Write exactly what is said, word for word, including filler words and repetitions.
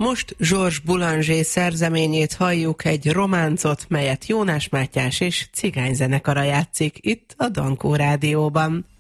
Most Georges Boulanger szerzeményét halljuk, egy románcot, melyet Jónás Mátyás és Cigány zenekara játszik itt a Dankó Rádióban.